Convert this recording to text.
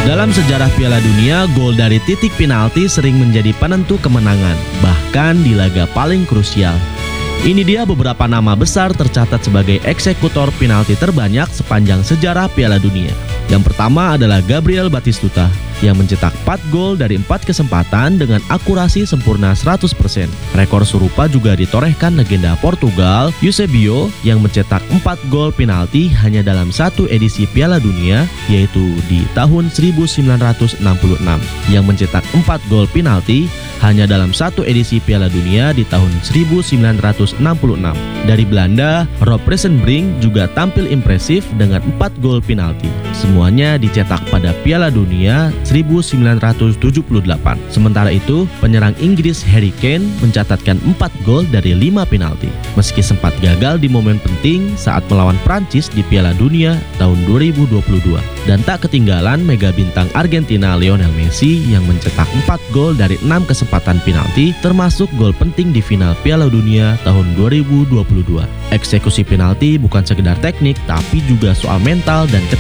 Dalam sejarah Piala Dunia, gol dari titik penalti sering menjadi penentu kemenangan, bahkan di laga paling krusial. Ini dia beberapa nama besar tercatat sebagai eksekutor penalti terbanyak sepanjang sejarah Piala Dunia. Yang pertama adalah Gabriel Batistuta yang mencetak 4 gol dari 4 kesempatan dengan akurasi sempurna 100%. Rekor serupa juga ditorehkan legenda Portugal, Eusebio, yang mencetak 4 gol penalti hanya dalam satu edisi Piala Dunia, yaitu di tahun 1966, yang mencetak 4 gol penalti hanya dalam satu edisi Piala Dunia di tahun 1966. Dari Belanda, Rob Rissenbrink juga tampil impresif dengan 4 gol penalti. Semuanya dicetak pada Piala Dunia 1978. Sementara itu, penyerang Inggris Harry Kane mencatatkan 4 gol dari 5 penalti. Meski sempat gagal di momen penting saat melawan Prancis di Piala Dunia tahun 2022. Dan tak ketinggalan mega bintang Argentina Lionel Messi yang mencetak 4 gol dari 6 kesempatan penalti, termasuk gol penting di final Piala Dunia tahun 2022. Eksekusi penalti bukan sekedar teknik, tapi juga soal mental dan